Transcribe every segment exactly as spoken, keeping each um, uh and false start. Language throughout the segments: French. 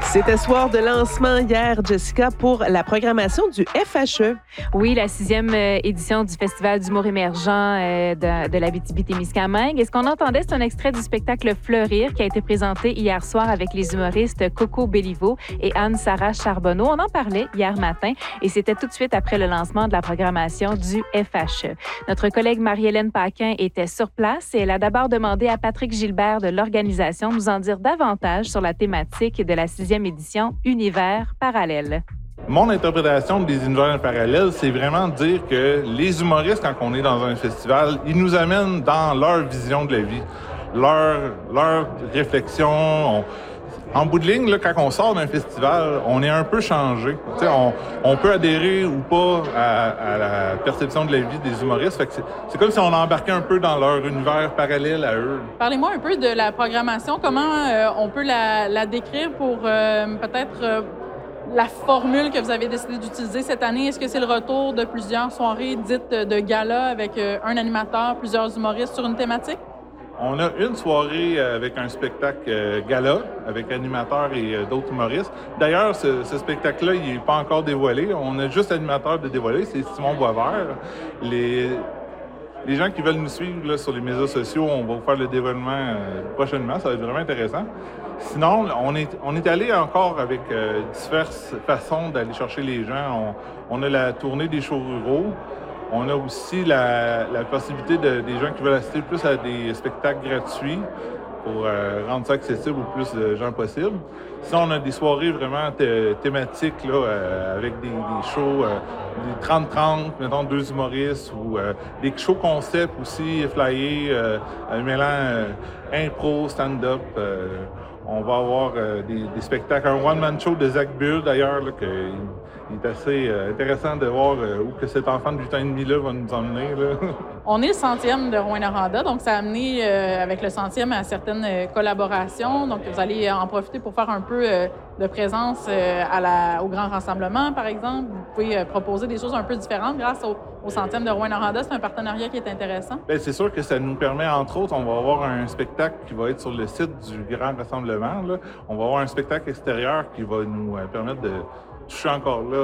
C'était soir de lancement hier, Jessica, pour la programmation du F H E. Oui, la sixième euh, édition du Festival d'humour émergent euh, de, de l'Abitibi-Témiscamingue. Et ce qu'on entendait, c'est un extrait du spectacle Fleurir qui a été présenté hier soir avec les humoristes Coco Béliveau et Anne-Sarah Charbonneau. On en parlait hier matin et c'était tout de suite après le lancement de la programmation du F H E. Notre collègue Marie-Hélène Paquin était sur place et elle a d'abord demandé à Patrick Gilbert de l'organisation de nous en dire davantage sur la thématique de la sixième édition Univers parallèle. Mon interprétation des univers parallèles, c'est vraiment de dire que les humoristes, quand on est dans un festival, ils nous amènent dans leur vision de la vie, leur, leur réflexion. On, en bout de ligne, là, quand on sort d'un festival, on est un peu changé. On, on peut adhérer ou pas à, à la perception de la vie des humoristes. Fait que c'est, c'est comme si on embarquait un peu dans leur univers parallèle à eux. Parlez-moi un peu de la programmation. Comment euh, on peut la, la décrire pour euh, peut-être... Euh, la formule que vous avez décidé d'utiliser cette année, est-ce que c'est le retour de plusieurs soirées dites de gala avec un animateur, plusieurs humoristes sur une thématique? On a une soirée avec un spectacle gala avec animateur et d'autres humoristes. D'ailleurs, ce, ce spectacle-là, il n'est pas encore dévoilé. On a juste l'animateur de dévoiler, c'est Simon Boisvert. Les... Les gens qui veulent nous suivre là, sur les médias sociaux, on va vous faire le dévoilement euh, prochainement. Ça va être vraiment intéressant. Sinon, on est, on est allé encore avec euh, diverses façons d'aller chercher les gens. On, on a la tournée des shows ruraux. On a aussi la, la possibilité de, des gens qui veulent assister plus à des spectacles gratuits pour euh, rendre ça accessible au plus de gens possible. Sinon, on a des soirées vraiment thé- thématiques là, euh, avec des, des shows, euh, des trente trente, mettons deux humoristes, ou euh, des shows concept aussi, flyés, euh, mêlant euh, impro, stand-up. Euh, on va avoir euh, des, des spectacles, un one-man show de Zach Bull d'ailleurs, là, que, il est assez euh, intéressant de voir euh, où que cet enfant de huit ans et demi-là va nous emmener. Là. On est le centième de Rouyn-Noranda, donc ça a amené euh, avec le centième à certaines euh, collaborations. Donc vous allez en profiter pour faire un peu euh, de présence euh, à la, au grand rassemblement, par exemple. Vous pouvez euh, proposer des choses un peu différentes grâce au, au centième de Rouyn-Noranda. C'est un partenariat qui est intéressant. Bien, c'est sûr que ça nous permet, entre autres, on va avoir un spectacle qui va être sur le site du grand rassemblement. Là. On va avoir un spectacle extérieur qui va nous euh, permettre de toucher encore là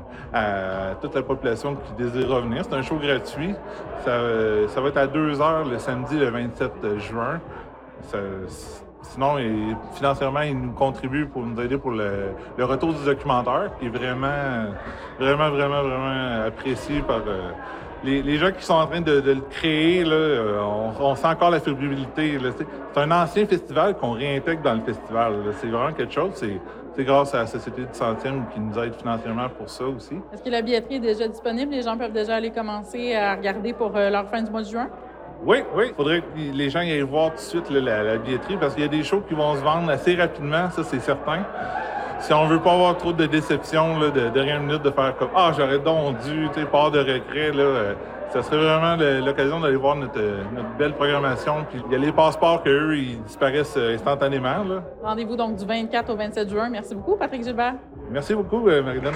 euh, à toute la population qui désire revenir. C'est un show gratuit. Ça, euh, ça va être à deux heures le samedi, le vingt-sept juin. Ça, sinon, et, financièrement, ils nous contribuent pour nous aider pour le, le retour du documentaire, qui est vraiment, vraiment, vraiment, vraiment apprécié par euh, les, les gens qui sont en train de, de le créer. Là, on, on sent encore la fébrilité. Là, c'est un ancien festival qu'on réintègre dans le festival. Là. C'est vraiment quelque chose. C'est, C'est grâce à la Société du centième qui nous aide financièrement pour ça aussi. Est-ce que la billetterie est déjà disponible? Les gens peuvent déjà aller commencer à regarder pour euh, leur fin du mois de juin? Oui, oui. Il faudrait que les gens aillent voir tout de suite là, la, la billetterie parce qu'il y a des shows qui vont se vendre assez rapidement, ça c'est certain. Si on veut pas avoir trop de déception là, de dernière minute, de faire comme « Ah, j'aurais donc dû, tu sais, part de regret. » là, euh, ça serait vraiment l'occasion d'aller voir notre, notre belle programmation. Puis il y a les passeports qu'eux, ils disparaissent instantanément. Là. Rendez-vous donc du vingt-quatre au vingt-sept juin. Merci beaucoup, Patrick Gilbert. Merci beaucoup, euh, Marie-Hélène.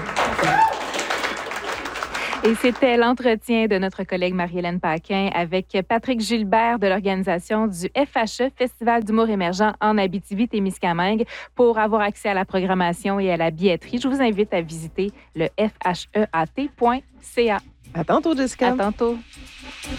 Et c'était l'entretien de notre collègue Marie-Hélène Paquin avec Patrick Gilbert de l'organisation du F H E, Festival d'humour émergent en Abitibi-Témiscamingue. Pour avoir accès à la programmation et à la billetterie, je vous invite à visiter le f h e a t point c a. À tantôt, Jessica. À tantôt.